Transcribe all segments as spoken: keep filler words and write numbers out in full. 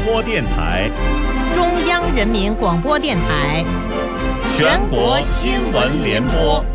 播电台、 中央人民广播电台、 全国新闻联播。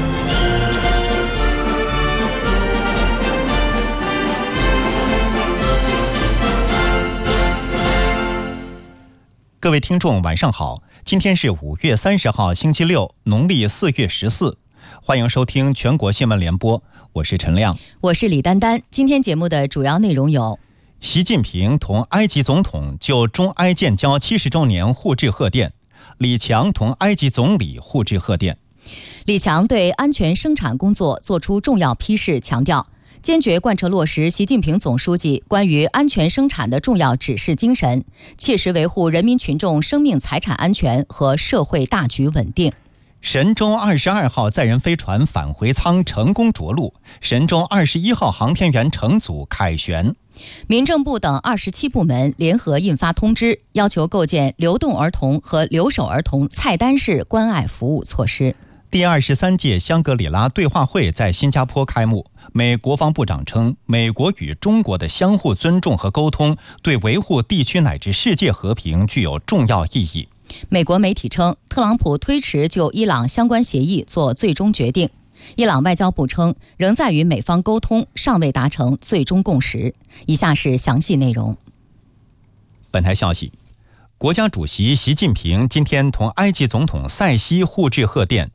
各位听众晚上好，今天是五月三十号星期六，农历四月十四，欢迎收听全国新闻联播，我是陈亮， 我是李丹丹。今天节目的主要内容有： 习近平同埃及总统就中埃建交七十周年互致贺电，李强同埃及总理互致贺电。 李强对安全生产工作作出重要批示，强调坚决贯彻落实习近平总书记关于安全生产的重要指示精神，切实维护人民群众生命财产安全和社会大局稳定。 神舟二十二号载人飞船返回舱成功着陆，神舟二十一号航天员乘组凯旋。 民政部等二十七部门联合印发通知，要求构建流动儿童和留守儿童菜单式关爱服务措施。 第二十三届香格里拉对话会在新加坡开幕。美国防部长称，美国与中国的相互尊重和沟通对维护地区乃至世界和平具有重要意义。 美国媒体称，特朗普推迟就伊朗相关协议做最终决定。伊朗外交部称，仍在与美方沟通，尚未达成最终共识。以下是详细内容。 本台消息，国家主席习近平今天同埃及总统塞西互致贺电，